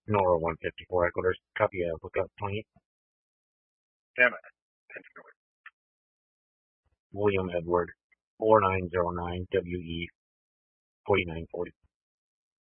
Nora 154 Ecuador. Copy lookup 28. Damn it. William Edward 4909 WE 4940.